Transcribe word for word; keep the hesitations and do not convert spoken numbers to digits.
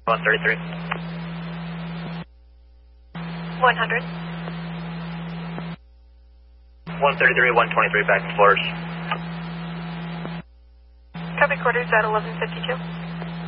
one thirty-three. one hundred. one thirty-three, one twenty-three, back to Flores. Copy quarters at eleven fifty-two.